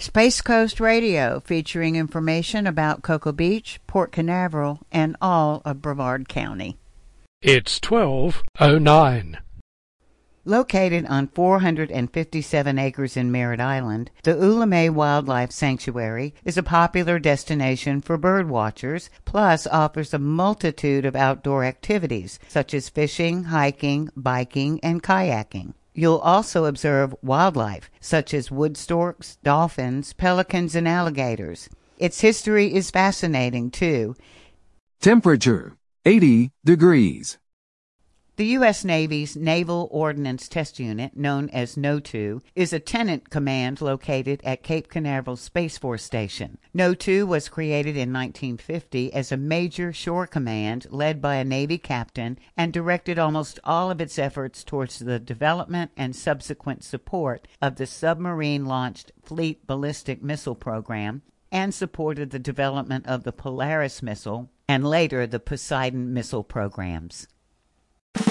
Space Coast Radio, featuring information about Cocoa Beach, Port Canaveral, and all of Brevard County. It's 12:09. Located on 457 acres in Merritt Island, the Oulamé Wildlife Sanctuary is a popular destination for bird watchers, plus offers a multitude of outdoor activities, such as fishing, hiking, biking, and kayaking. You'll also observe wildlife, such as wood storks, dolphins, pelicans, and alligators. Its history is fascinating, too. Temperature, 80 degrees. The U.S. Navy's Naval Ordnance Test Unit, known as NO2, is a tenant command located at Cape Canaveral Space Force Station. NO2 was created in 1950 as a major shore command led by a Navy captain and directed almost all of its efforts towards the development and subsequent support of the submarine-launched Fleet Ballistic Missile Program, and supported the development of the Polaris missile and later the Poseidon missile programs.